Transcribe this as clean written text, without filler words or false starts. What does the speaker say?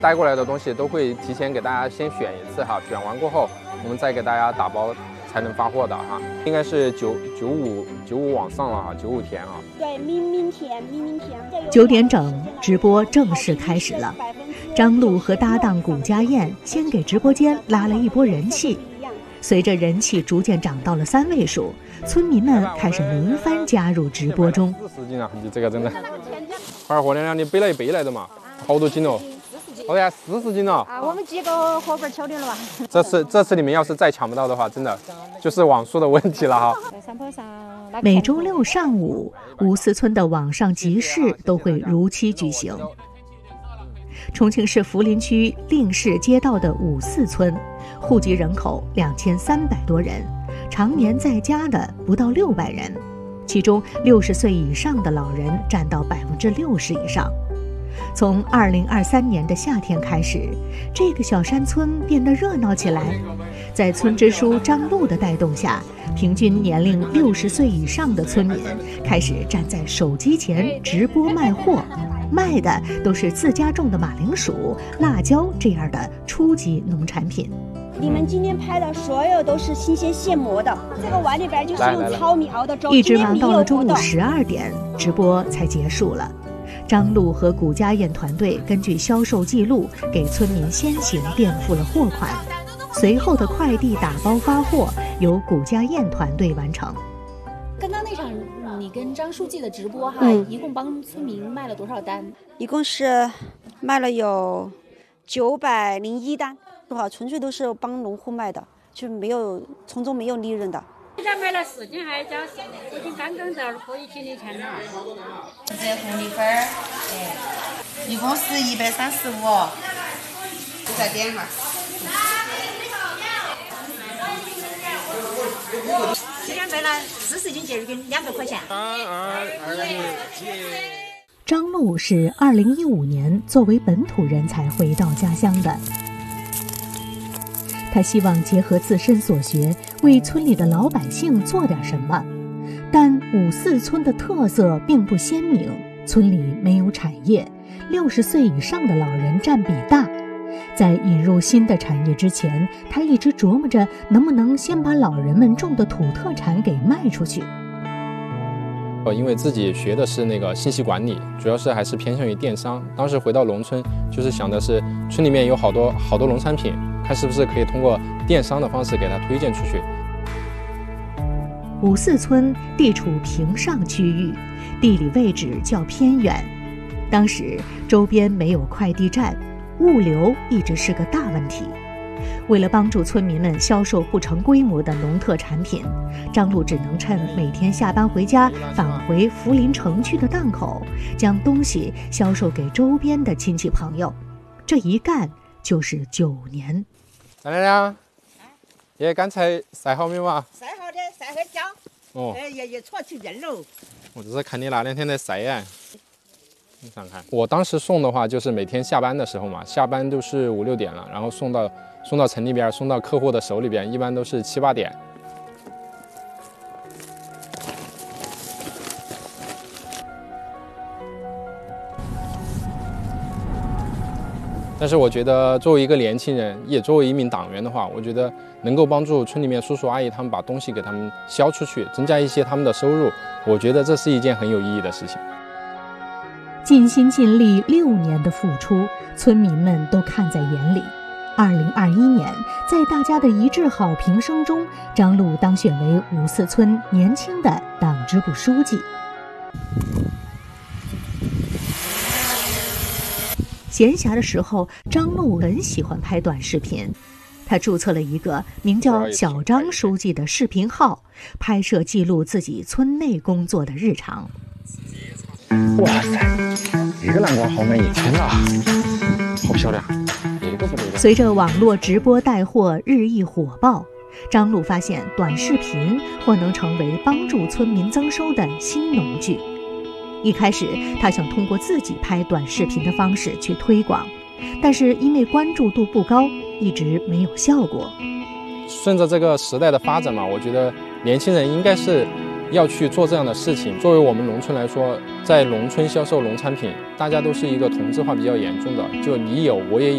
带过来的东西都会提前给大家先选一次哈，选完过后我们再给大家打包才能发货的哈。应该是95往上了哈，95天啊。 对，明天。 9点整，直播正式开始了。张璐和搭档谷家燕先给直播间拉了一波人气，随着人气逐渐涨到了3位数，村民们开始轮番加入直播中。 40斤啊，你这个真的。花儿和娘娘，你背了一背来的嘛？好多斤哦。哦呀，40斤了啊！我们几个伙伴抽的了吧？ 这次你们要是再抢不到的话，真的就是网速的问题了哈。 每周6上午，5四村的网上集市都会如期举行。重庆市涪陵区令市街道的5四村，户籍人口2300多人，常年在家的不到600人，其中60岁以上的老人占到60%以上。从2023年的夏天开始，这个小山村变得热闹起来。在村支书张璐的带动下，平均年龄60岁以上的村民开始站在手机前直播卖货，卖的都是自家种的马铃薯、辣椒这样的初级农产品。 你们今天拍的所有都是新鲜现磨的，这个碗里边就是用糙米熬的粥。 一直忙到了中午12点，直播才结束了。张璐和谷家燕团队根据销售记录给村民先行垫付了货款，随后的快递打包发货由谷家燕团队完成。 刚刚那场你跟张书记的直播哈，一共帮村民卖了多少单？ 一共是卖了有901单，纯粹都是帮农户卖的，就从中没有利润的。 现在买了4斤，还加4斤刚刚的可以给你钱了。 这红米粉儿，一共是135，再点哈。 今天卖了40斤，2斤200块钱。 张璐是2015年作为本土人才回到家乡的。他希望结合自身所学，为村里的老百姓做点什么。但5四村的特色并不鲜明，村里没有产业，60岁以上的老人占比大。在引入新的产业之前，他一直琢磨着能不能先把老人们种的土特产给卖出去。 因为自己学的是那个信息管理，主要是还是偏向于电商。当时回到农村，就是想的是村里面有好多农产品，看是不是可以通过电商的方式给它推荐出去。 5四村地处平上区域，地理位置较偏远，当时周边没有快递站，物流一直是个大问题。为了帮助村民们销售不成规模的农特产品，张璐只能趁每天下班回家返回涪陵城区的档口，将东西销售给周边的亲戚朋友。这一干就是9年。 来呀，爷刚才晒好没有啊？ 晒好的，晒很焦。 哦。 也搓起劲喽。 我只是看你那2天在晒呀。你想看，我当时送的话，就是每天下班的时候嘛，下班都是5、6点了，然后送到城里边，送到客户的手里边，一般都是7、8点。但是我觉得，作为一个年轻人，也作为一名党员的话，我觉得能够帮助村里面叔叔阿姨他们把东西给他们销出去，增加一些他们的收入，我觉得这是一件很有意义的事情。 尽心尽力6年的付出，村民们都看在眼里。2021年，在大家的一致好评声中，张璐当选为5四村年轻的党支部书记。闲暇的时候，张璐很喜欢拍短视频。他注册了一个名叫小张书记的视频号，拍摄记录自己村内工作的日常。 哇塞，这个南瓜好满意，天哪，好漂亮！ 随着网络直播带货日益火爆，张璐发现短视频或能成为帮助村民增收的新农具。一开始，他想通过自己拍短视频的方式去推广，但是因为关注度不高，一直没有效果。 顺着这个时代的发展嘛，我觉得年轻人应该是要去做这样的事情。作为我们农村来说，在农村销售农产品，大家都是一个同质化比较严重的，就你有我也有。